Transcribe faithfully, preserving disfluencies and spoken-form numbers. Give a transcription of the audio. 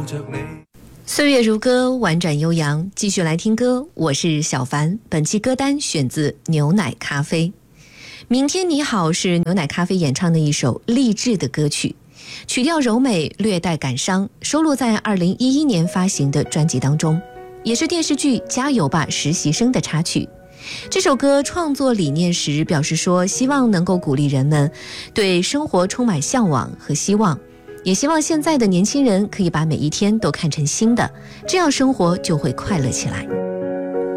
着你。 岁月如歌，婉转悠扬，继续来听歌，我是小凡。本期歌单选自牛奶咖啡。明天你好是牛奶咖啡演唱的一首励志的歌曲，曲调柔美，略带感伤，收录在二零一一年发行的专辑当中，也是电视剧《加油吧实习生》的插曲。这首歌创作理念时表示说，希望能够鼓励人们对生活充满向往和希望，也希望现在的年轻人可以把每一天都看成新的，这样生活就会快乐起来。